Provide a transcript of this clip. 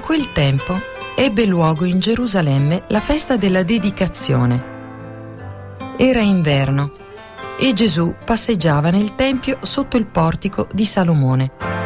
quel tempo ebbe luogo in Gerusalemme la festa della dedicazione. Era inverno e Gesù passeggiava nel tempio sotto il portico di Salomone.